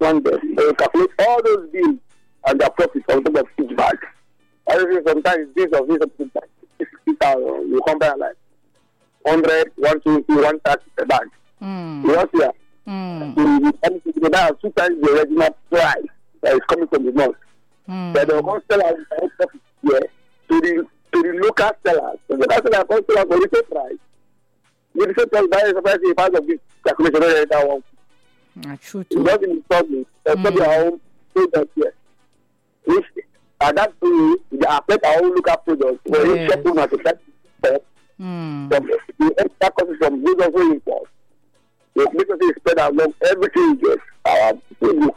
one day, they will calculate all those bills and their profit on top of each bag. Obviously, sometimes this of 60,000, you compare like 100, 120, 130 per bag. Because here, they buy 2 times the original price that is coming from the north. But they will come sell out the profit here to the local sellers. So the local sellers come sell out for the same price. The same price buy a part of this calculation that one. True too. Not in the public. There's not our own product here. Which that way they affect our own local products. But if shop owners to try to the extra cost from those also import. The business spread along everything just our food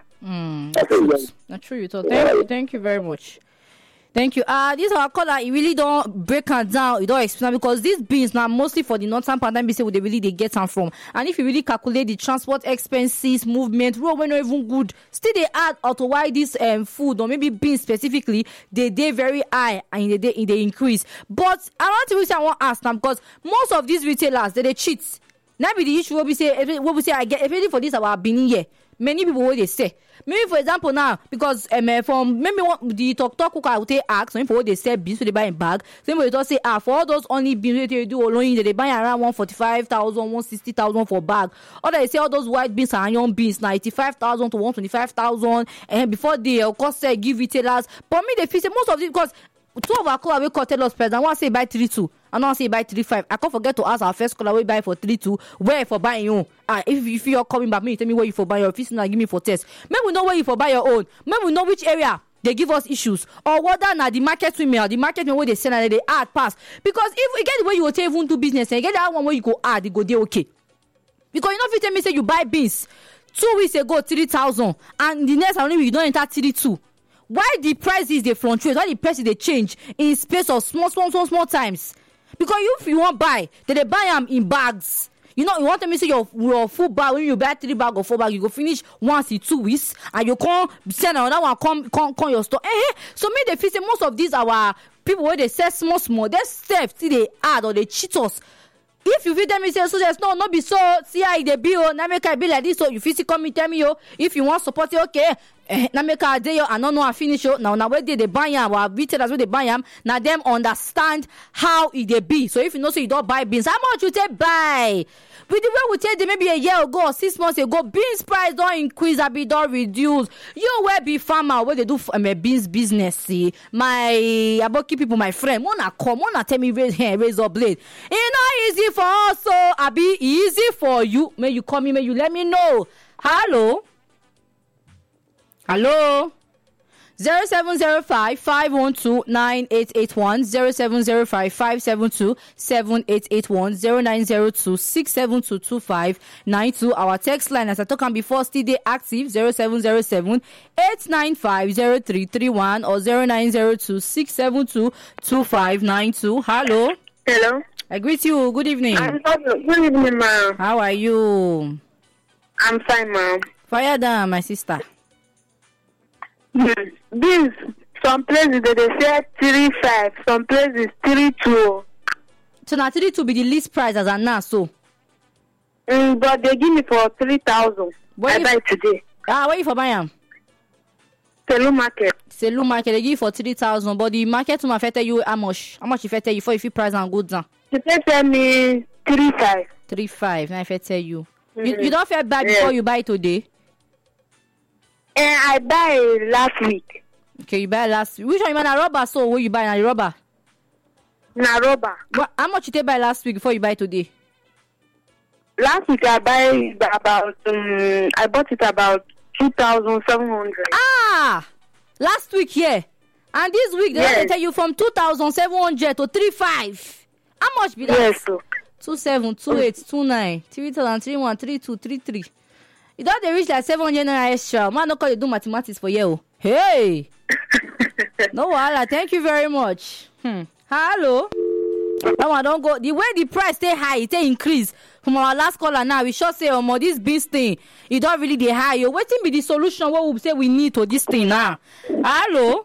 cost. That's true. So thank you very much. Thank you. This our caller. You really don't break it down. You don't explain because these beans now mostly for the northern part. Then we say where they get them from. And if you really calculate the transport expenses, movement, road when not even good, still they add out to why this food or maybe beans specifically they very high and they increase. But I want to ask them because most of these retailers they cheat. Now be the issue what we say I get everything for this our being here. Many people what they say. Maybe for example now, because from maybe the talk cook I would say ask some people what they sell beans so they buy in bag. Some people just say for all those only beans they do alone they buy around 145,000, 160,000 for bag. Or they say all those white beans and young beans 95,000 to 125,000 and before they of course give retailers. But me they feel say most of it because 2 of our caller we call tell us president. One say buy 3.2, and one say buy 3.5. I can't forget to ask our first caller we buy for 3.2. Where for buying your own? If you're coming back, me tell me where you for buy your. If it's not give me for test. Maybe we know where you for buy your own. Maybe we know which area they give us issues or whether now the market women or the market men where they sell and they add pass. Because if we get the way you will take even do business and you get that one where you go add, it go there okay. Because you know if you tell me say you buy beans 2 weeks ago 3,000 and the next only you don't enter 3.2. Why the prices they fluctuate? Why the prices they change in space of small times? Because if you want buy, they buy them in bags. You know, you want to say your full bag when you buy 3 bag or 4 bag, you go finish once in 2 weeks, and you can't send another one come your store. So me they feel say most of these our people where they sell small, they step till they add or they cheat us. If you feed them, you say so there's not be so see how they be now make I be like this. So you physically come and tell me if you want support it, okay. Now make a day I don't know I finish now where they buy them or retailers where they buy them now them understand how it they be. So if you know so you don't buy beans, how much you take buy? With the way we tell them maybe a year ago or 6 months ago, beans price don't increase, I be don't reduce. You where be farmer where they do beans business. See my about keep people my friend. Wanna tell me raise up blade. It's not easy for us, so I be easy for you. May you call me, may you let me know. Hello. 0705 512 9881 0705 572 7881 0902 672 2592. Our text line as I talk on before still day active 0707 895 0331 or 0902 672 2592. Hello. I greet you. Good evening. Good evening, ma'am. How are you? I'm fine, ma'am. Fire down, my sister. Beans, some places they say 3.5, some places 3.2. So now 3.2 be the least price as an now, so. But they give me for 3,000. I buy today. Where you for buying? Selu market. Selu market, they give you for 3,000, but the market will tell you how much if I tell you for if you price and goods down. They tell me 3.5. 3.5, now if I tell you. You don't feel bad before you buy today? I buy last week. Okay, you buy last week. Which one you buy? Na rubber, so what you buy? Na rubber? Na rubber. How much you take buy last week before you buy today? Last week I buy about I bought it about 2,700. Last week, yeah. And this week they tell you from 2,700 to 3.5. How much be that? Yes, sir. 27, 28, 29, 3,031, 32, 33. You don't reach like 700 naira extra. Man, no call you do mathematics for you. Hey. No wahala. Thank you very much. Hello. That one don't go. The way the price stay high, it increase. From our last caller now, we should say, this beans thing, it don't really the high. You're waiting be the solution. What we say we need to this thing now. Hello.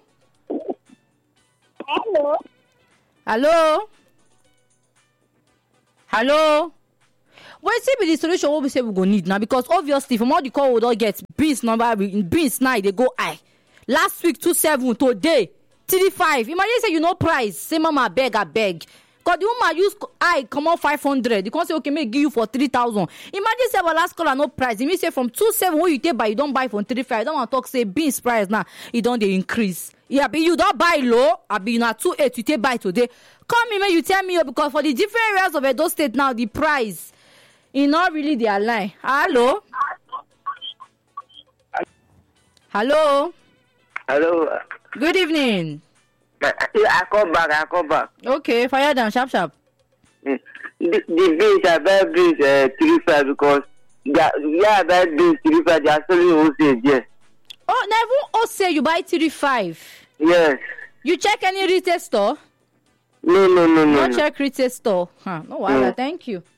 But see, be the solution what we say we go need now, because obviously from all the call we don't get beans number beans now they go high. Last week 27, today 35. Imagine say you know price. Say mama I beg. Cause the woman use come on 500. You can't say okay, may give you for 3,000. Imagine say our last color no price. It means say from 27 when you take buy, you don't buy from 35. I don't want to talk say beans price now. It don't they increase. Yeah, but you don't buy low. I be not 28. You take buy today. Come me, you tell me because for the different areas of Edo State now the price is not really their line. Hello. Hello. Hello. Good evening. I come back. Okay, fire down, sharp. The beans are very beans 35 because very beans 35. They are selling wholesale. Yes. Oh, never say you buy 35. Yes. You check any retail store? No. Check retail store. Huh. No, wala. Thank you.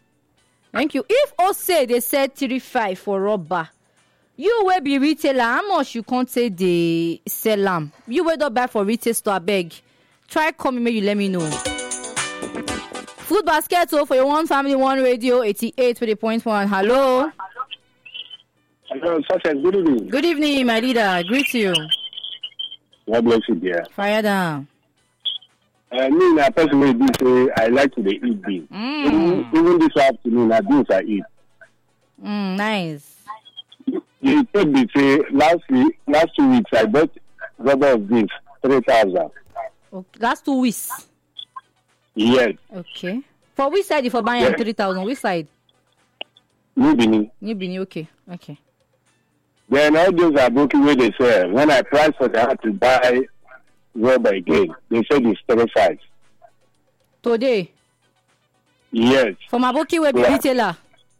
If say they said 35 for rubber, you will be retailer. How much you can't say they sell them? You will not buy for retail store. I beg. Try call me. You let me know. Food basket for your one family, one radio 88.1. Hello. Hello, Success. Good evening. Good evening, my leader. Greet you. God bless you, dear. Fire down. Me, na personally, say I like to eat beans. Even this afternoon, I beans I eat. Nice. You take me say last 2 weeks I bought rubber of beans 3,000. Okay. Last 2 weeks. Yes. Okay. For which side? For buying 3,000. Which side? New Benin. Okay. Then all those are booking where they sell. When I price for them to buy rubber again, they said it's 35. Today? Yes. From Aboki will be retailer?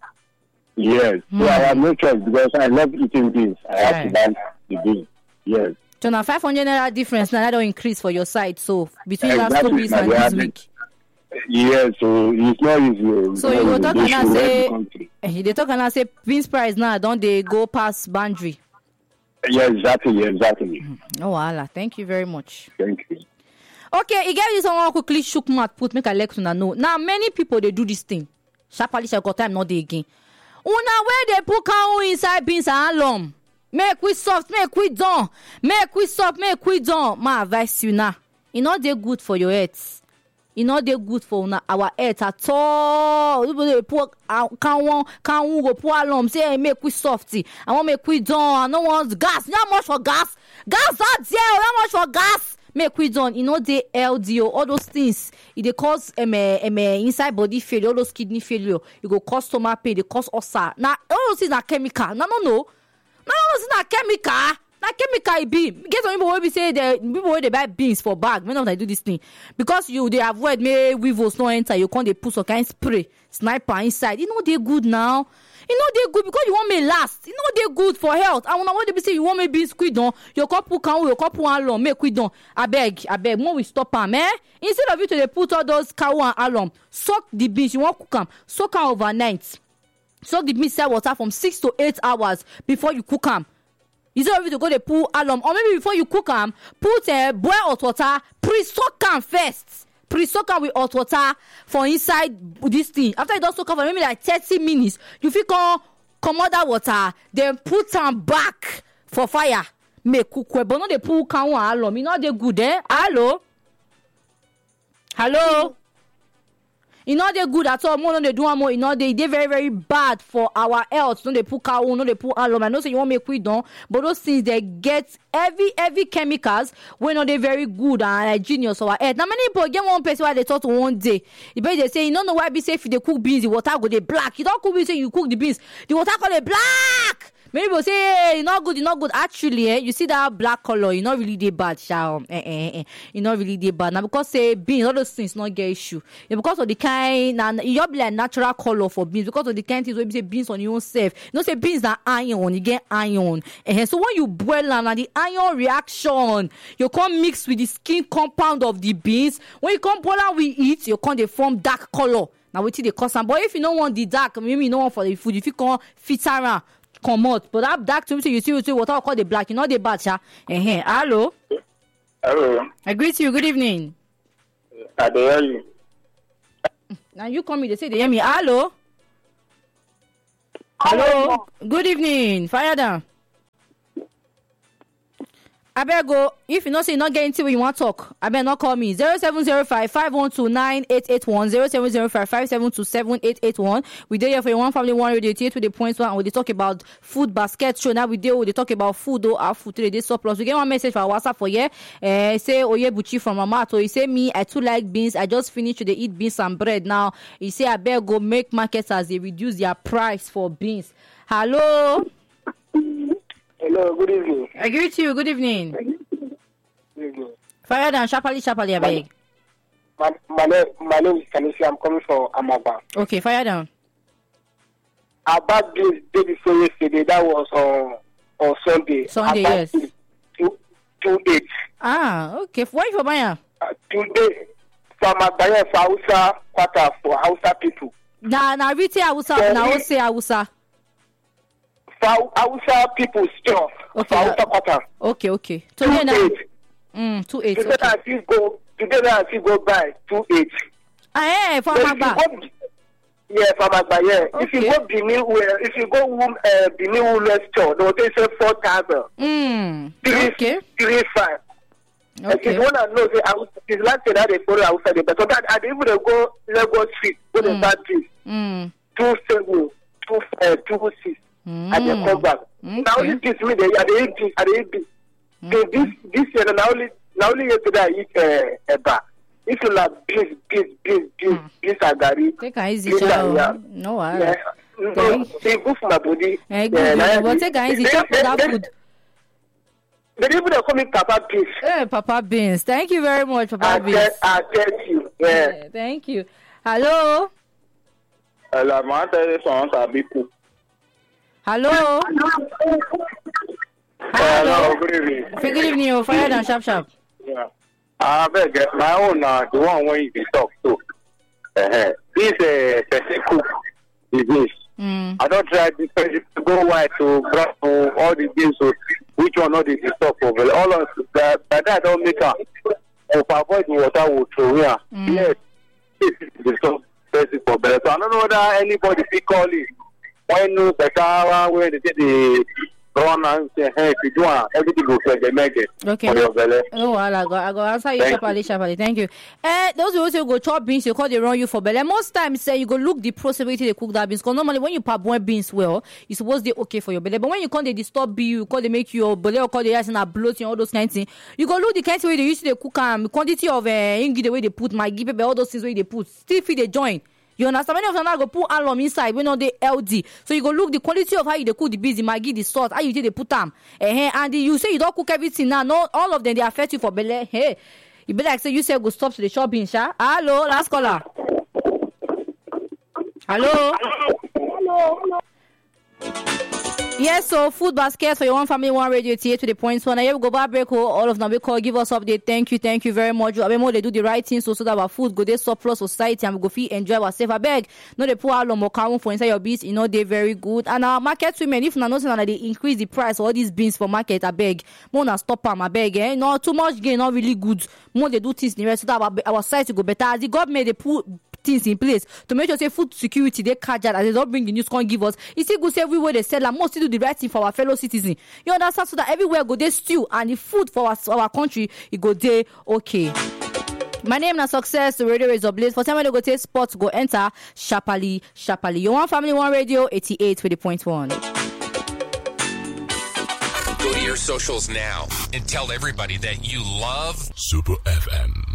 Yes. So I have no choice because I love eating beans. I have to buy the beans. Yes. So now 500 naira difference now that don't increase for your side. So between last 2 weeks and this week. Yes, so it's not easy. So you will talk and say they talk and say beans price now don't they go past boundary? Yeah, exactly. Oh Allah, thank you very much. Thank you. Okay, he gave you someone quickly shook mouth put make a let una know. Now many people they do this thing. Sharply shall got time not they again. Una where they put cow inside beans and alum. Make we soft, make we done. My advice you now. It not they good for your heads. It not they good for our head at all. They put can't go pour alum. Say make we softy. I want make we done. I don't want gas. Not much for gas. Gas out there. Not much for gas. Make we done. You know the LDO, all those things. It they cause inside body failure, all those kidney failure. You go cause stomach pain. They cause ulcer. Now all those things are chemical. No. No, it's not chemical. Na chemical it be. Get some people will be say the people where they buy beans for bag. Many of them do this thing because they avoid me weevils no enter. You can't they put some kind of spray sniper inside. You know they good now. You know they good because you want me last. You know they good for health. And when they be say you want me beans quick down, your couple can your couple alum make quick down. I beg. More we stop them, eh? Instead of you to they put all those cow and alum, soak the beans. You want cook them, soak them overnight. Soak the beans inside water from 6 to 8 hours before you cook them. Instead of you to go they put alum, or maybe before you cook them, put boil hot water, pre-soak them first. Pre-soak them with hot water for inside this thing. After you don't soak them for maybe like 30 minutes, you feel come out that water, then put them back for fire. Make cook well, but not they put cow and alum. You know they good, eh? Hello. You know they good at all. More than they do more. You know they very very bad for our health. No they put cow, no they put alum. I know say you want make we done, but those things they get heavy chemicals. When not they very good and genius for our health. Now many people get one person why they thought one day. They say you don't know why be say if they cook beans the water go they black. You don't cook beans say you cook the beans the water go they black. Many people say hey, it's not good. Actually, you see that black color, you not really they bad, shall you not really they bad. Now because say beans, all those things not get issue. Yeah, because of the kind and you be like natural color for beans because of the kind things where you say beans on your own self. You know say beans are iron, you get iron. So when you boil and the iron reaction, you come mix with the skin compound of the beans. When you come boil and we eat, you come they form dark color. Now we see the cause. But if you don't want the dark, maybe you don't want for the food. If you come fit around. Come out, but that dark to me, you see what I call the black, you know the bad, Hello. I greet you. Good evening. I hear you. Now you call me, they say they hear me. Hello. Hello. Good evening. Fire down. I better go. If you not say not getting to what you want to talk, I better not call me. 0705 5129 881 0705 5727 881. We do here for one family, one radio to the points one, and we talk about food basket show. Now we talk about food or our food today surplus. We get one message for WhatsApp for you. Say Oye Buchi from Amato. He say me, I too like beans. I just finished to eat beans and bread. Now he say I better go make markets as they reduce their price for beans. Hello. Hello, good evening. I greet you. Good evening. Good evening. Fire down, sharply, I beg. My name is Kanisi. I'm coming from Amaba. Okay, fire down. About this day before yesterday, that was on Sunday. Sunday, yes. 2-8. Ah, okay. Why for Maya? Today, from Abaya for Hausa quarter for Hausa people. Na rite Hausa, na ose Hausa. For Hausa people store. Okay. For Hausa quarter. Okay. Today now. 2-8. 2-8. Today Okay. I still go by 2-8. Ah, eh, for Amagba. Yeah, from Agba, yeah. Okay. If you go Benin, Benin Woolworth store, they will say 4,000. Okay. 3-5. Okay. If you want to know, it's like that they follow outside the but that I even go Lagos Street, go to that place. 2-7, 2-6. And they come back. Now only this me, they eat this. So this year, now only yesterday I eat a bar. If you like beans agari. Take it easy, child. No, Yeah. It's good for my body. But take it easy, chop for that food. The people that call me Papa Beans. Papa Beans. Thank you very much, Papa Beans. I thank you. Yeah. Thank you. Hello. Hello, my people. Hello. Hello, good evening. Good evening. Fire down, sharp. Yeah. I beg my own, the one when you talk to. This person cook is this. I don't try this person to go wide to grab all the things. So which one not the stock over? All of that I don't make up. Of avoid water will throw here. Yes, this is the stock person for better. So I don't know whether anybody be calling. When you better when they the run and say, hey, if you do everything will get make it. Okay. Oh, I go answer you sharply. Thank you. Those who also go chop beans, you call they run you for belly. Most times, say you go look the process way they cook that beans. Because normally when you parboil beans well, it's supposed to be okay for your belly. But when you call they disturb you, call they make your belly or call they and bloating all those kinds of things. You go look the kind of way they used to cook quantity of ingredient the way they put maggi pepper, all those things where they put. Still feed they join. You understand? Many of them now go put alum inside when on the LD. So you go look the quality of how you cook the beans, the maggi, the salt, how you take they put them. And you say you don't cook everything now. No, all of them they affect you for belly. Hey, you be like say you say go stop to the shopping, sha. Hello, last caller. Hello. Yes, so food basket for your one family, one radio TA to the points one. Here we go back break. All of them we call, give us update. Thank you very much. More they do the right thing so that our food go they surplus society and we go feel enjoy ourselves. I beg, no they pour out more carbon for inside your beans. You know they very good. And our market women, if not nothing, they increase the price of all these beans for market. I beg, more na stop them. I beg, not too much gain, not really good. More they do things in the rest so that our society go better. As the government they put things in place to make sure say food security they catch that as they don't bring the news can't give us. It's still good say everywhere they sell and most do the right thing for our fellow citizens. You understand? So that everywhere go they stew and the food for our country it go they okay. My name is Success. The radio is ablaze. For time when they go take sports go enter sharply. You want family one radio 88 for the point one. Go to your socials now and tell everybody that you love Super FM.